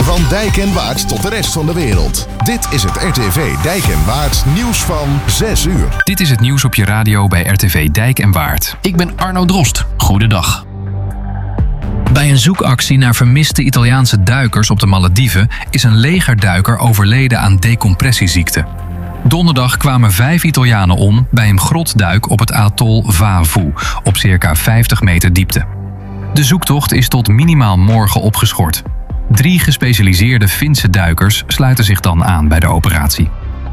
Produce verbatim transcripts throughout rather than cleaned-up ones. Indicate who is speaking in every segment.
Speaker 1: Van Dijk en Waard tot de rest van de wereld. Dit is het R T V Dijk en Waard nieuws van zes uur.
Speaker 2: Dit is het nieuws op je radio bij R T V Dijk en Waard. Ik ben Arno Drost. Goedendag. Bij een zoekactie naar vermiste Italiaanse duikers op de Malediven is een legerduiker overleden aan decompressieziekte. Donderdag kwamen vijf Italianen om bij een grotduik op het atol Vavu op circa vijftig meter diepte. De zoektocht is tot minimaal morgen opgeschort. Drie gespecialiseerde Finse duikers sluiten zich dan aan bij de operatie.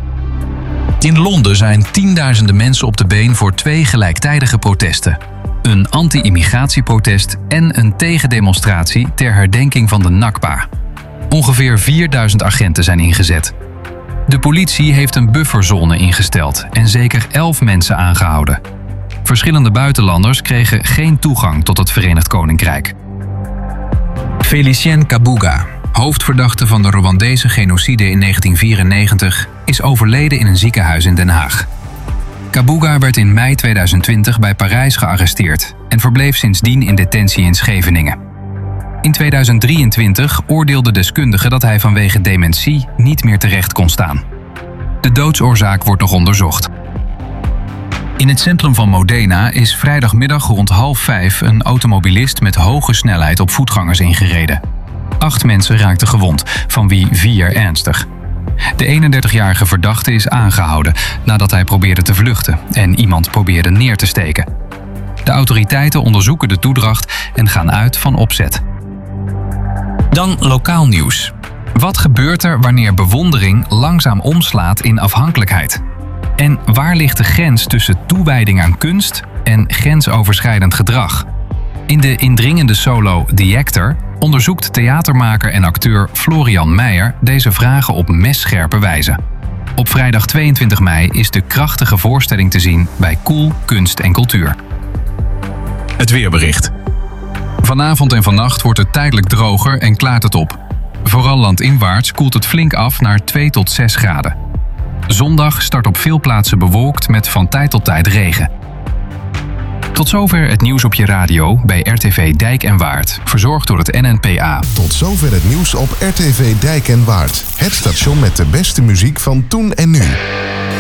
Speaker 2: In Londen zijn tienduizenden mensen op de been voor twee gelijktijdige protesten. Een anti-immigratieprotest en een tegendemonstratie ter herdenking van de Nakba. Ongeveer vierduizend agenten zijn ingezet. De politie heeft een bufferzone ingesteld en zeker elf mensen aangehouden. Verschillende buitenlanders kregen geen toegang tot het Verenigd Koninkrijk. Félicien Kabuga, hoofdverdachte van de Rwandese genocide in negentien vierennegentig, is overleden in een ziekenhuis in Den Haag. Kabuga werd in mei tweeduizend twintig bij Parijs gearresteerd en verbleef sindsdien in detentie in Scheveningen. In tweeduizend drieëntwintig oordeelden deskundigen dat hij vanwege dementie niet meer terecht kon staan. De doodsoorzaak wordt nog onderzocht. In het centrum van Modena is vrijdagmiddag rond half vijf een automobilist met hoge snelheid op voetgangers ingereden. Acht mensen raakten gewond, van wie vier ernstig. De eenendertigjarige verdachte is aangehouden nadat hij probeerde te vluchten en iemand probeerde neer te steken. De autoriteiten onderzoeken de toedracht en gaan uit van opzet. Dan lokaal nieuws. Wat gebeurt er wanneer bewondering langzaam omslaat in afhankelijkheid? En waar ligt de grens tussen toewijding aan kunst en grensoverschrijdend gedrag? In de indringende solo The Actor onderzoekt theatermaker en acteur Florian Meijer deze vragen op messcherpe wijze. Op vrijdag tweeëntwintig mei is de krachtige voorstelling te zien bij Cool Kunst en Cultuur. Het weerbericht. Vanavond en vannacht wordt het tijdelijk droger en klaart het op. Vooral landinwaarts koelt het flink af naar twee tot zes graden. Zondag start op veel plaatsen bewolkt met van tijd tot tijd regen. Tot zover het nieuws op je radio bij R T V Dijk en Waard, verzorgd door het N N P A.
Speaker 1: Tot zover het nieuws op R T V Dijk en Waard. Het station met de beste muziek van toen en nu.